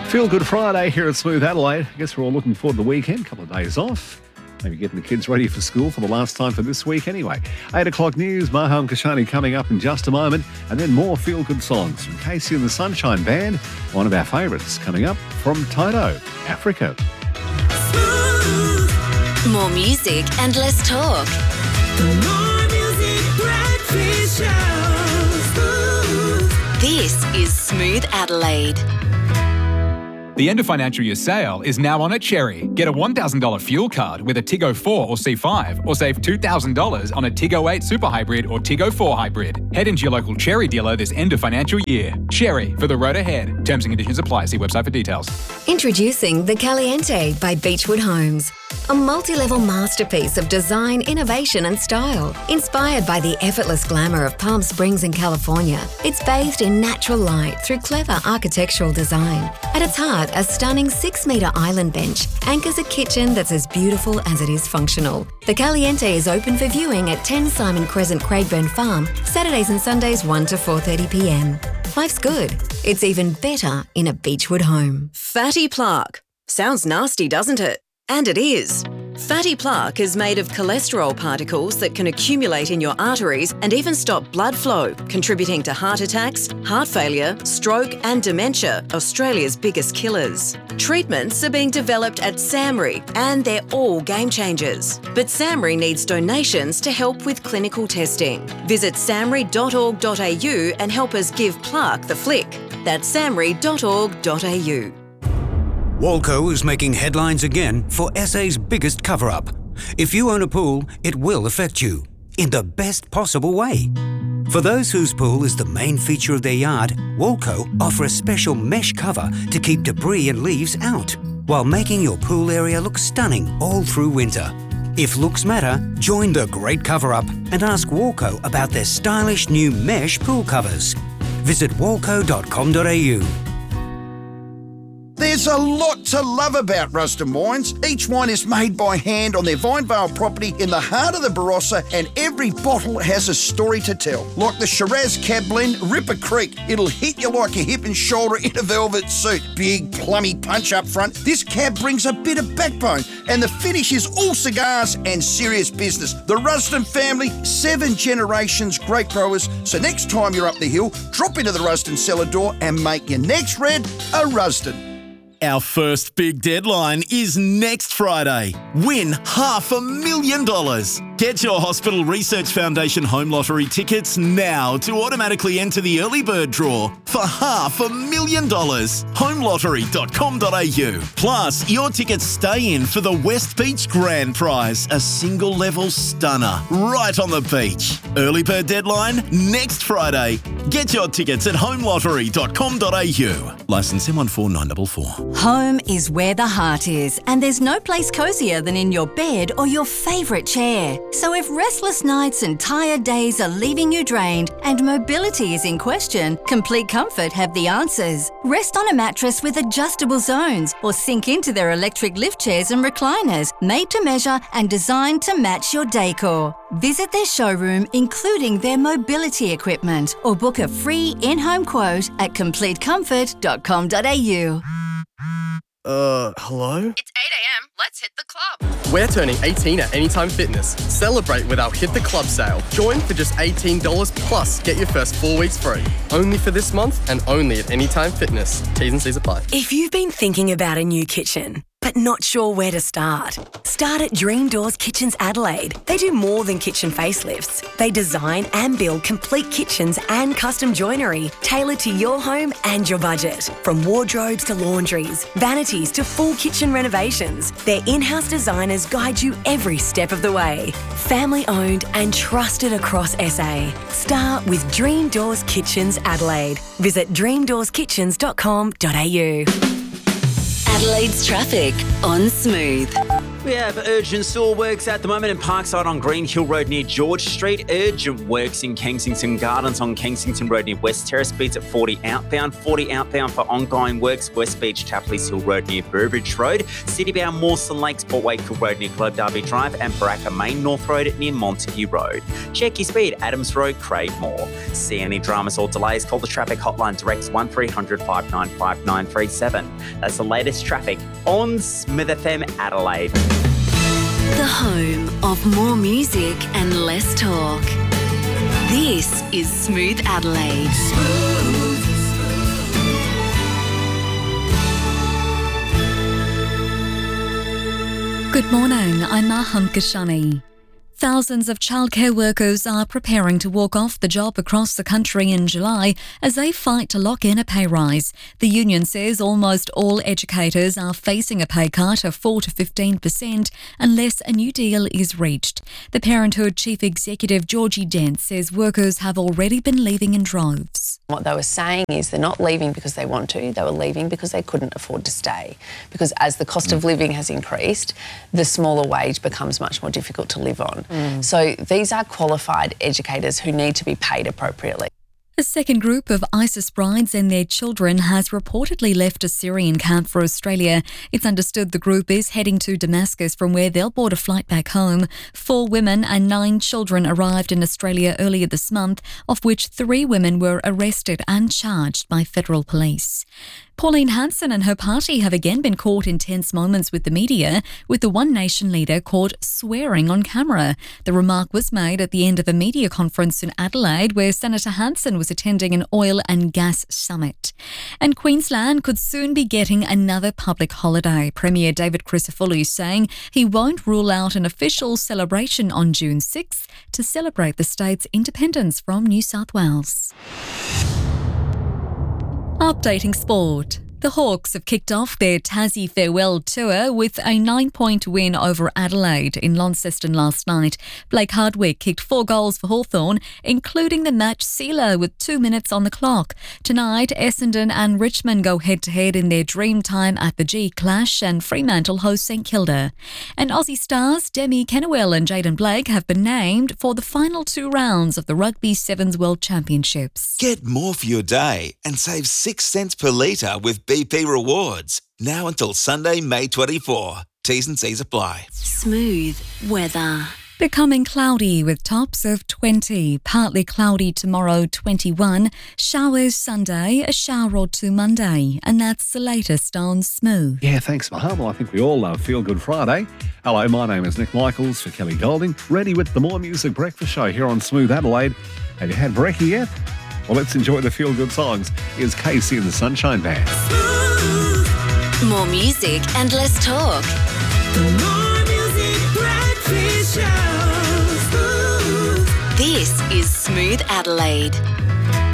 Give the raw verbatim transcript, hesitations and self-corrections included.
Feel Good Friday here at Smooth Adelaide. I guess we're all looking forward to the weekend, a couple of days off. Maybe getting the kids ready for school for the last time for this week anyway. eight o'clock news, Maham Kashani coming up in just a moment, and then more Feel Good songs from Casey and the Sunshine Band, one of our favourites coming up from Toto, Africa. More music and less talk. More music, breakfast show. This is Smooth Adelaide. The end of financial year sale is now on at Cherry. Get a one thousand dollars fuel card with a Tiggo four or C five, or save two thousand dollars on a Tiggo eight Super Hybrid or Tiggo four Hybrid. Head into your local Cherry dealer this end of financial year. Cherry, for the road ahead. Terms and conditions apply. See website for details. Introducing the Caliente by Beechwood Homes. A multi-level masterpiece of design, innovation and style. Inspired by the effortless glamour of Palm Springs in California, it's bathed in natural light through clever architectural design. At its heart, a stunning six-metre island bench anchors a kitchen that's as beautiful as it is functional. The Caliente is open for viewing at ten Simon Crescent, Craigburn Farm, Saturdays and Sundays one to four thirty p m. Life's good. It's even better in a Beechwood home. Fatty plaque. Sounds nasty, doesn't it? And it is. Fatty plaque is made of cholesterol particles that can accumulate in your arteries and even stop blood flow, contributing to heart attacks, heart failure, stroke and dementia, Australia's biggest killers. Treatments are being developed at SAMRI and they're all game changers. But SAMRI needs donations to help with clinical testing. Visit samri dot org dot a u and help us give plaque the flick. That's samri dot org dot a u. Walco is making headlines again for S A's biggest cover-up. If you own a pool, it will affect you, in the best possible way. For those whose pool is the main feature of their yard, Walco offer a special mesh cover to keep debris and leaves out, while making your pool area look stunning all through winter. If looks matter, join the great cover-up and ask Walco about their stylish new mesh pool covers. Visit walco dot com dot a u. There's a lot to love about Rusden Wines. Each wine is made by hand on their Vinevale property in the heart of the Barossa, and every bottle has a story to tell. Like the Shiraz Cab Blend, Ripper Creek. It'll hit you like a hip and shoulder in a velvet suit. Big, plummy punch up front. This cab brings a bit of backbone, and the finish is all cigars and serious business. The Rusden family, seven generations great growers. So next time you're up the hill, drop into the Rusden cellar door and make your next red a Rusden. Our first big deadline is next Friday. Win half a million dollars. Get your Hospital Research Foundation Home Lottery tickets now to automatically enter the early bird draw for half a million dollars. home lottery dot com dot a u. Plus, your tickets stay in for the West Beach Grand Prize, a single level stunner right on the beach. Early bird deadline next Friday. Get your tickets at home lottery dot com dot a u. Licence M one four nine four four. Home is where the heart is, and there's no place cosier than in your bed or your favourite chair. So if restless nights and tired days are leaving you drained and mobility is in question, Complete Comfort have the answers. Rest on a mattress with adjustable zones or sink into their electric lift chairs and recliners, made to measure and designed to match your decor. Visit their showroom, including their mobility equipment, or book a free in-home quote at complete comfort dot com dot a u. Uh, hello? It's eight a m. Let's hit the club. We're turning eighteen at Anytime Fitness. Celebrate with our Hit the Club sale. Join for just eighteen dollars plus get your first four weeks free. Only for this month and only at Anytime Fitness. T's and C's apply. If you've been thinking about a new kitchen, but not sure where to start, start at Dream Doors Kitchens Adelaide. They do more than kitchen facelifts. They design and build complete kitchens and custom joinery tailored to your home and your budget. From wardrobes to laundries, vanities to full kitchen renovations, their in-house designers guide you every step of the way. Family owned and trusted across S A. Start with Dream Doors Kitchens Adelaide. Visit dream doors kitchens dot com dot a u. Adelaide's traffic on Smooth. We have urgent sewer works at the moment in Parkside on Green Hill Road near George Street. Urgent works in Kensington Gardens on Kensington Road near West Terrace. Speeds at forty outbound. forty outbound for ongoing works. West Beach, Tapley's Hill Road near Burbridge Road. Citybound Mawson Lakes, Port Wakefield Road near Globe Derby Drive. And Baraka Main North Road near Montague Road. Check your speed, Adams Road, Craigmore. See any dramas or delays? Call the traffic hotline direct one three hundred five nine five nine three seven. That's the latest traffic on Smith F M Adelaide. The home of more music and less talk. This is Smooth Adelaide. Good morning, I'm Maham Kashani. Thousands of childcare workers are preparing to walk off the job across the country in July as they fight to lock in a pay rise. The union says almost all educators are facing a pay cut of four to fifteen percent unless a new deal is reached. The Parenthood Chief Executive Georgie Dent says workers have already been leaving in droves. What they were saying is they're not leaving because they want to, they were leaving because they couldn't afford to stay. Because as the cost of living has increased, the smaller wage becomes much more difficult to live on. Mm. So these are qualified educators who need to be paid appropriately. A second group of ISIS brides and their children has reportedly left a Syrian camp for Australia. It's understood the group is heading to Damascus from where they'll board a flight back home. Four women and nine children arrived in Australia earlier this month, of which three women were arrested and charged by federal police. Pauline Hanson and her party have again been caught in tense moments with the media, with the One Nation leader caught swearing on camera. The remark was made at the end of a media conference in Adelaide where Senator Hanson was attending an oil and gas summit. And Queensland could soon be getting another public holiday. Premier David Crisafulli saying he won't rule out an official celebration on June sixth to celebrate the state's independence from New South Wales. Updating sport. The Hawks have kicked off their Tassie Farewell Tour with a nine-point win over Adelaide in Launceston last night. Blake Hardwick kicked four goals for Hawthorn, including the match sealer with two minutes on the clock. Tonight, Essendon and Richmond go head-to-head in their dream time at the G Clash, and Fremantle host St Kilda. And Aussie stars Demi Kennewell and Jaden Blake have been named for the final two rounds of the Rugby Sevens World Championships. Get more for your day and save six cents per litre with B P Rewards. Now until Sunday, May twenty-fourth. T's and C's apply. Smooth weather. Becoming cloudy with tops of twenty. Partly cloudy tomorrow, twenty-one. Showers Sunday, a shower or two Monday. And that's the latest on Smooth. Yeah, thanks, Maham. Well, I think we all love Feel Good Friday. Hello, my name is Nick Michaels for Kelly Golding. Ready with the More Music Breakfast Show here on Smooth Adelaide. Have you had brekkie yet? Well, let's enjoy the Feel Good songs. Here's Casey and the Sunshine Band. More music and less talk. The More Music Breakfast Show. This is Smooth Adelaide.